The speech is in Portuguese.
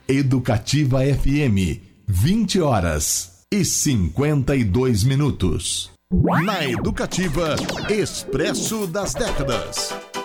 Educativa FM, 20 horas e 52 minutos. Na Educativa, Expresso das Décadas.